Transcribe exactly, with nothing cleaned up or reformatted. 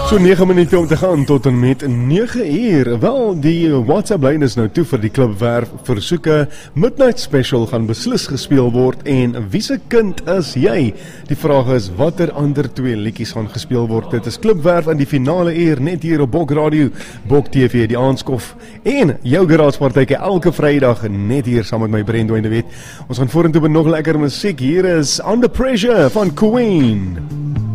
So negen minute om te gaan tot en met negen uur. Wel, die WhatsApp lyn is nou toe vir die Klipwerf versoeke. Midnight Special gaan beslis gespeel word en wie se kind is jy? Die vraag is, watter ander twee liedjies gaan gespeel word? Dit is Klipwerf in die finale uur net hier op Bok Radio, Bok T V, die aanskof en jou garaagepartytjie elke Vrydag net hier saam met my Brendo en de Wet. Ons gaan vorentoe met nog lekker musiek. Hier is Under Pressure van Queen.